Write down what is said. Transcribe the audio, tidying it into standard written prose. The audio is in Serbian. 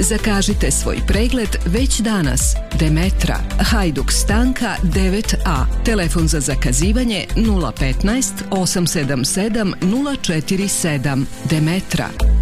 Zakažite svoj pregled već danas. Demetra, Hajduk Stanka 9A. Telefon za zakazivanje 015 877 047. Demetra.